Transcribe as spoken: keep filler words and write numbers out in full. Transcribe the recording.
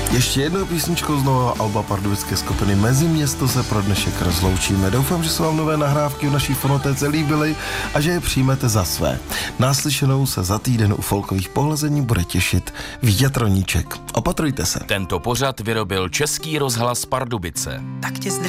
Ještě jednou písničkou z nového alba pardubické skupiny Meziměsto se pro dnešek rozloučíme. Doufám, že se vám nové nahrávky v naší fonotéce líbily a že je přijmete za své. Náslyšenou se za týden u folkových pohlazení bude těšit Vít Roníček. Opatrujte se. Tento pořad vyrobil Český rozhlas Pardubice. Tak tě